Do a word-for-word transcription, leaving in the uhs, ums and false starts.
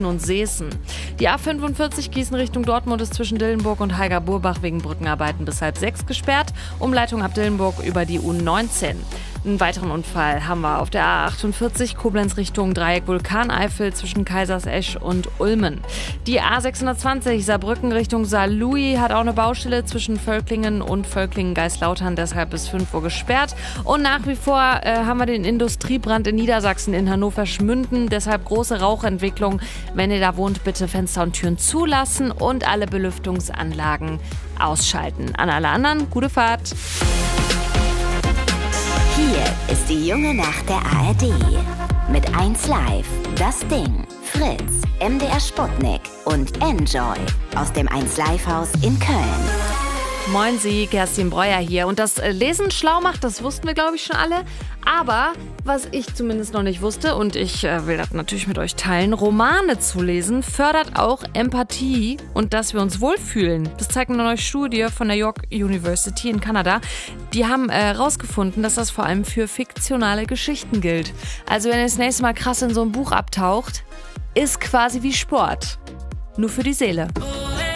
und Seesen. Die A fünfundvierzig Gießen Richtung Dortmund ist zwischen Dillenburg und Heiger-Burbach wegen Brückenarbeiten bis halb sechs gesperrt. Umleitung ab Dillenburg über die U neunzehn. Einen weiteren Unfall haben wir auf der A achtundvierzig Koblenz Richtung Dreieck Vulkaneifel zwischen Kaisersesch und Ulmen. Die A sechshundertzwanzig Saarbrücken Richtung Saarlouis hat auch eine Baustelle zwischen Völklingen und Völklingen-Geislautern, deshalb bis fünf Uhr gesperrt. Und nach wie vor äh, haben wir den Industriebrand in Niedersachsen in Hannover-Schmünden, deshalb große Rauchentwicklung. Wenn ihr da wohnt, bitte Fenster und Türen zulassen und alle Belüftungsanlagen ausschalten. An alle anderen, gute Fahrt! Hier ist die junge Nacht der A R D. Mit eins Live, Das Ding, Fritz, M D R Sputnik und Enjoy aus dem eins Live Haus in Köln. Moin Sie, Kerstin Breuer hier. Und das Lesen schlau macht, das wussten wir, glaube ich, schon alle. Aber was ich zumindest noch nicht wusste, und ich äh, will das natürlich mit euch teilen, Romane zu lesen fördert auch Empathie und dass wir uns wohlfühlen. Das zeigt eine neue Studie von der York University in Kanada. Die haben herausgefunden, äh, dass das vor allem für fiktionale Geschichten gilt. Also wenn ihr das nächste Mal krass in so ein Buch abtaucht, ist quasi wie Sport. Nur für die Seele.